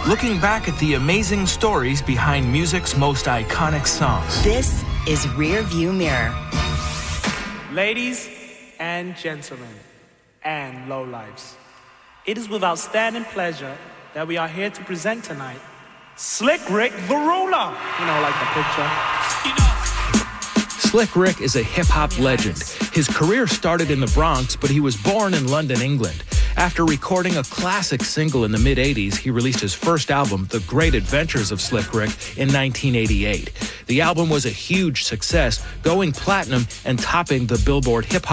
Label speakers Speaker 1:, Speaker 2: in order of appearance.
Speaker 1: looking back at the amazing stories behind music's most iconic songs.
Speaker 2: This is Rear View Mirror.
Speaker 3: Ladies and gentlemen, and lowlifes, it is with outstanding pleasure that we are here to present tonight Slick Rick the Ruler. You know, like the picture.
Speaker 1: Slick Rick is a hip-hop legend. His career started in the Bronx, but he was born in London, England. After recording a classic single in the mid-'80s, he released his first album, The Great Adventures of Slick Rick, in 1988. The album was a huge success, going platinum and topping the Billboard hip-hop